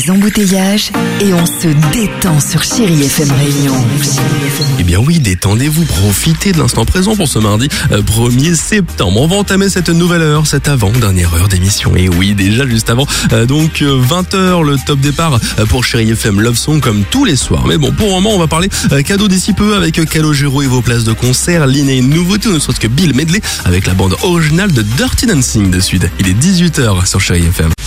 Embouteillages et on se détend sur Chérie FM Réunion. Eh bien oui, détendez-vous, profitez de l'instant présent pour ce mardi 1er septembre. On va entamer cette nouvelle heure, cette avant-dernière heure d'émission. Et oui, déjà juste avant, donc 20h, le top départ pour Chérie FM Love Song comme tous les soirs. Mais bon, pour le moment, on va parler cadeau d'ici peu avec Calogero et vos places de concert. L'inné une nouveauté, ne serait-ce que Bill Medley avec la bande originale de Dirty Dancing de Sud. Il est 18h sur Chérie FM.